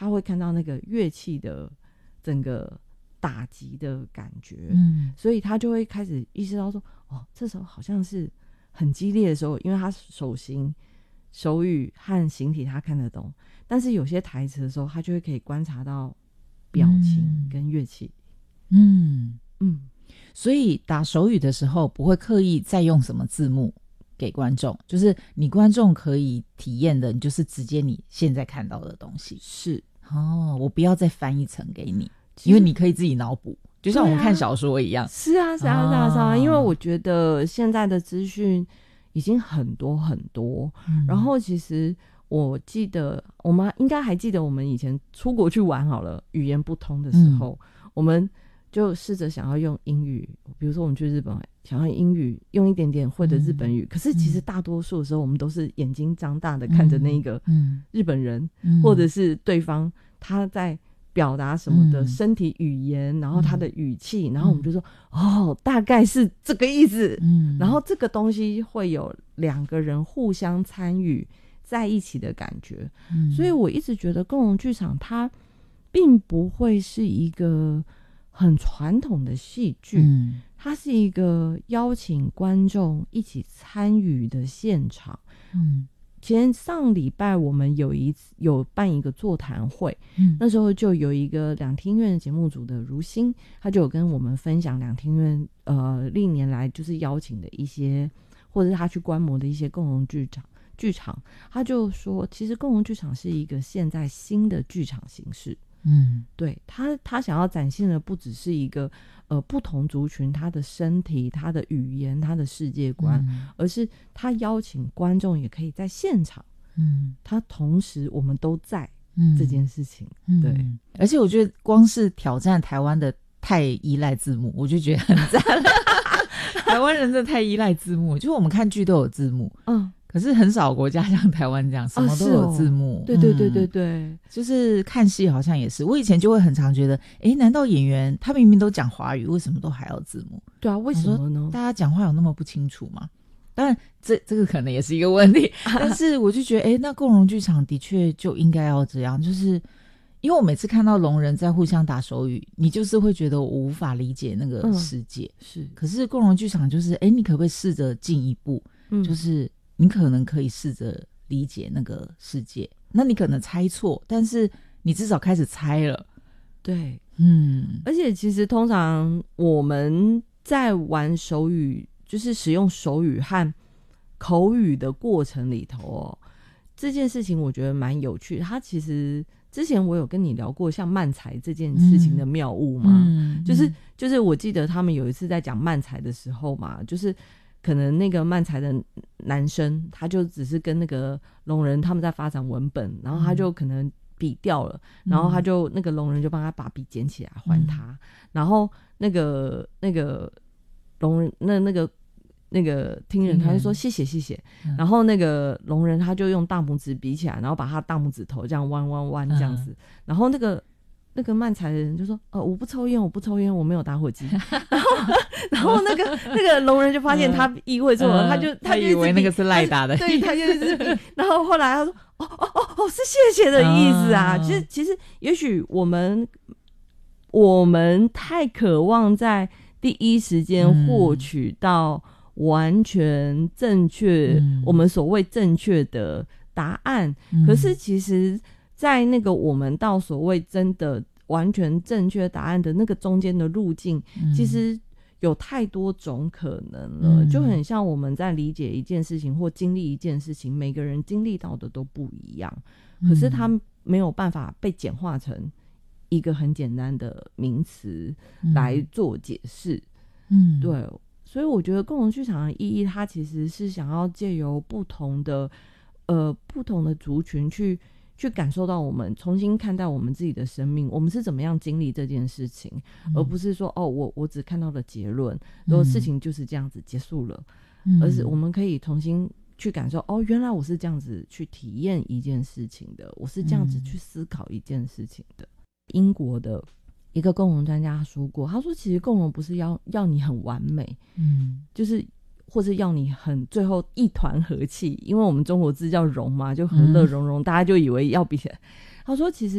他会看到那个乐器的整个打击的感觉，所以他就会开始意识到说，哦，这时候好像是很激烈的时候，因为他手型、手语和形体他看得懂，但是有些台词的时候，他就会可以观察到表情跟乐器。 所以打手语的时候不会刻意再用什么字幕给观众，就是你观众可以体验的，你就是直接你现在看到的东西。 是我不要再翻一层给你，因为你可以自己脑补，就像我们看小说一样。 是啊，因为我觉得现在的资讯已经很多很多，然后其实我记得我们应该还记得我们以前出国去玩好了，语言不通的时候，我们就试着想要用英语，比如说我们去日本想要英语用一点点会的日本语，可是其实大多数的时候我们都是眼睛张大的看着那个日本人，或者是对方他在表达什么的身体语言，然后他的语气，然后我们就说哦，大概是这个意思，然后这个东西会有两个人互相参与在一起的感觉，所以我一直觉得共融剧场它并不会是一个很传统的戏剧，它是一个邀请观众一起参与的现场。上礼拜我们有办一个座谈会，那时候就有一个两厅院节目组的如新，他就有跟我们分享两厅院历年来就是邀请的一些，或者是他去观摩的一些共融剧场，他就说其实共融剧场是一个现在新的剧场形式。对，他想要展现的不只是一个不同族群他的身体、他的语言、他的世界观，而是他邀请观众也可以在现场，他同时我们都在这件事情。对， 而且我觉得光是挑战台湾的太依赖字幕，我就觉得很赞。台湾人真的太依赖字幕，就是我们看剧都有字幕，可是很少国家像台湾这样什么都有字幕。 对对对对对， 就是看戏好像也是，我以前就会很常觉得难道演员他明明都讲华语，为什么都还要字幕？ 对啊，为什么呢？ 大家讲话有那么不清楚吗？当然这个可能也是一个问题，但是我就觉得那共融剧场的确就应该要这样，就是因为我每次看到聋人在互相打手语，你就是会觉得我无法理解那个世界， 是。 可是共融剧场就是你可不可以试着进一步，就是你可能可以试着理解那个世界，那你可能猜错，但是你至少开始猜了。 对，而且其实通常我们在玩手语，就是使用手语和口语的过程里头这件事情我觉得蛮有趣的。它其实之前我有跟你聊过像漫才这件事情的妙物嘛，就是我记得他们有一次在讲漫才的时候嘛，就是可能那个漫才的男生他就只是跟那个聋人他们在发展文本，然后他就可能笔掉了，然后他就那个聋人就帮他把笔捡起来还他，然后那个聋人那个听人他就说谢谢谢谢，然后那个聋人他就用大拇指比起来，然后把他大拇指头这样弯弯弯这样子，然后那个漫才的人就说我不抽烟，我没有打火机。然后那个聋人就发现他意会错了，他就以为那个是赖打的， 对，他就是然后后来他说是谢谢的意思啊。其实也许我们太渴望在第一时间获取到完全正确，我们所谓正确的答案，可是其实在那个我们到所谓真的完全正确答案的那个中间的路径，其实有太多种可能了，就很像我们在理解一件事情或经历一件事情，每个人经历到的都不一样，可是它没有办法被简化成一个很简单的名词来做解释。对，所以我觉得共融剧场的意义，它其实是想要借由不同的族群去感受到我们重新看待我们自己的生命，我们是怎么样经历这件事情，而不是说我只看到了结论，然后事情就是这样子结束了，而是我们可以重新去感受原来我是这样子去体验一件事情的，我是这样子去思考一件事情的。英国的一个共融专家说过，他说其实共融不是要你很完美，就是或是要你很最后一团和气，因为我们中国字叫融嘛，就和乐融融，大家就以为要比。他说其实